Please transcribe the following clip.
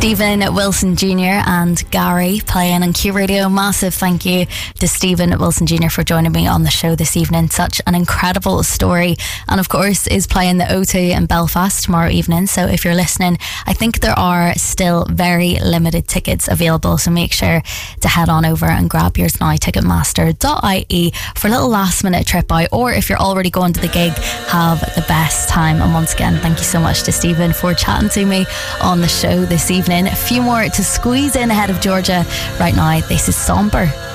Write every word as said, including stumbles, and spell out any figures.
Stephen Wilson Junior and Gary playing on Q Radio. Massive thank you to Stephen Wilson Junior for joining me on the show this evening. Such an incredible story, and of course is playing the O two in Belfast tomorrow evening. So if you're listening, I think there are still very limited tickets available, so make sure to head on over and grab yours now. Ticketmaster dot I E for a little last minute trip out, or if you're already going to the gig, have the best time. And once again, thank you so much to Stephen for chatting to me on the show this evening. A few more to squeeze in ahead of Georgia right now. This is Somber.